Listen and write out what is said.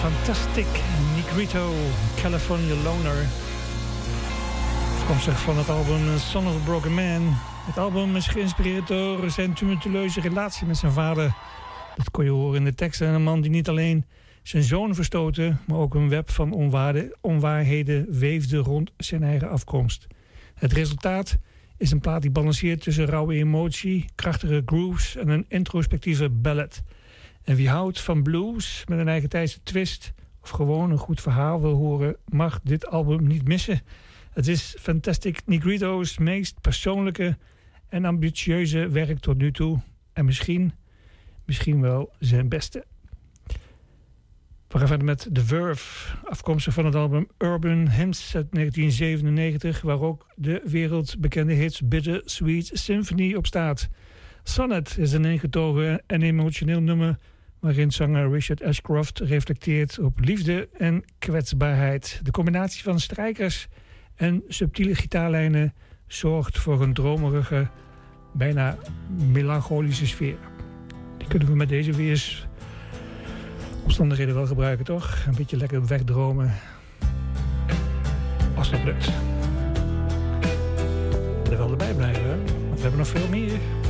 Fantastic Negrito, California Loner. Afkomstig van het album Son of a Broken Man. Het album is geïnspireerd door zijn tumultueuze relatie met zijn vader. Dat kon je horen in de tekst. En een man die niet alleen zijn zoon verstootte, maar ook een web van onwaarheden weefde rond zijn eigen afkomst. Het resultaat is een plaat die balanceert tussen rauwe emotie, krachtige grooves en een introspectieve ballad. En wie houdt van blues met een eigen tijdse twist of gewoon een goed verhaal wil horen, mag dit album niet missen. Het is Fantastic Negrito's meest persoonlijke en ambitieuze werk tot nu toe. En misschien wel zijn beste. We gaan verder met The Verve, afkomstig van het album Urban Hymns uit 1997, waar ook de wereldbekende hits Bitter Sweet Symphony op staat. Sonnet is een ingetogen en emotioneel nummer waarin zanger Richard Ashcroft reflecteert op liefde en kwetsbaarheid. De combinatie van strijkers en subtiele gitaarlijnen zorgt voor een dromerige, bijna melancholische sfeer. Die kunnen we met deze weersomstandigheden wel gebruiken, toch? Een beetje lekker wegdromen. Als dat lukt. Er wel erbij blijven, hè? Want we hebben nog veel meer.